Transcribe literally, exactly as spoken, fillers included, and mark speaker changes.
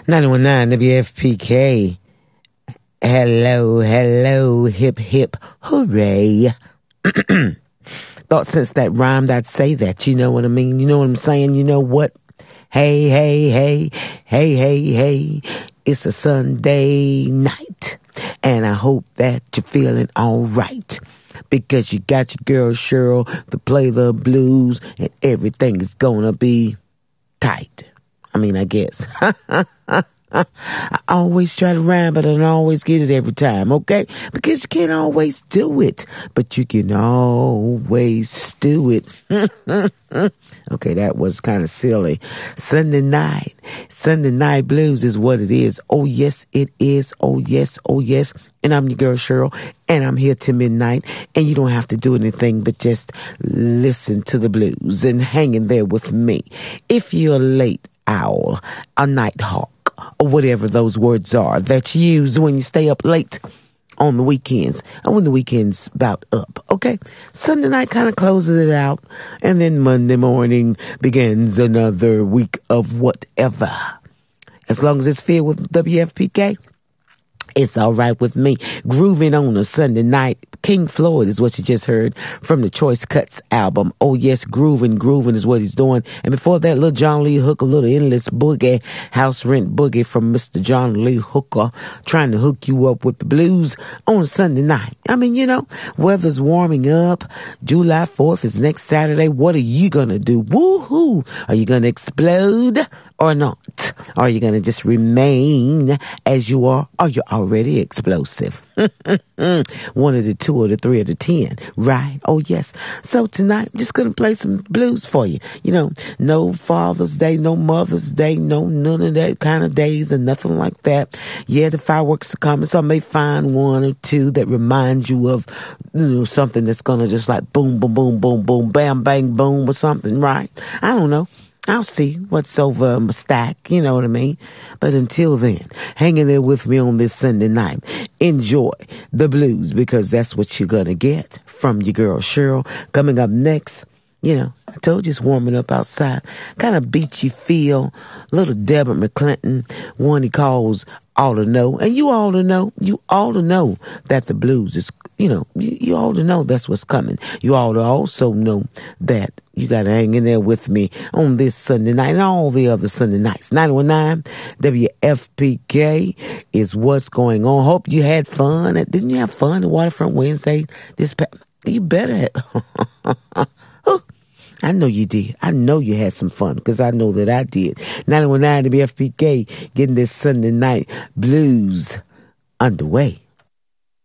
Speaker 1: nine one nine W F P K. Hello, hello, hip, hip, hooray. Thought since that rhymed I'd say that, you know what I mean? You know what I'm saying? You know what? Hey, hey, hey, hey, hey, hey. It's a Sunday night, and I hope that you're feeling all right. Because you got your girl Cheryl to play the blues, and everything is gonna be tight. I mean, I guess. I always try to rhyme, but I don't always get it every time, okay? Because you can't always do it, but you can always do it. Okay, that was kind of silly. Sunday night. Sunday night blues is what it is. Oh, yes, it is. Oh, yes, oh, yes. And I'm your girl, Cheryl, and I'm here till midnight, and you don't have to do anything but just listen to the blues and hang in there with me. If you're a late owl, a night hawk, or whatever those words are that you use when you stay up late on the weekends, and when the weekend's about up, okay? Sunday night kind of closes it out, and then Monday morning begins another week of whatever. As long as it's filled with W F P K, it's all right with me. Grooving on a Sunday night. King Floyd is what you just heard from the Choice Cuts album. Oh, yes, grooving, grooving is what he's doing. And before that, little John Lee Hooker, little Endless Boogie, House Rent Boogie from Mister John Lee Hooker, trying to hook you up with the blues on a Sunday night. I mean, you know, weather's warming up. July fourth is next Saturday. What are you going to do? Woohoo! Are you going to explode or not? Are you going to just remain as you are? Or you're already explosive? One of the two or the three or the ten, right? Oh, yes. So tonight, I'm just going to play some blues for you. You know, no Father's Day, no Mother's Day, no none of that kind of days and nothing like that. Yeah, the fireworks are coming, so I may find one or two that remind you of, you know, something that's going to just like boom, boom, boom, boom, boom, bam, bang, boom or something, right? I don't know. I'll see what's over my stack, you know what I mean? But until then, hang in there with me on this Sunday night. Enjoy the blues, because that's what you're going to get from your girl Cheryl. Coming up next, you know, I told you it's warming up outside. Kind of beachy feel. Little Deborah McClinton, one he calls All to Know. And you all to know, you all to know that the blues is, you know, you, you all to know that's what's coming. You all to also know that you got to hang in there with me on this Sunday night and all the other Sunday nights. nine one nine W F P K is what's going on. Hope you had fun. Didn't you have fun at Waterfront Wednesday? This pa- You better have. I know you did. I know you had some fun, because I know that I did. nine one nine W F P K getting this Sunday night blues underway.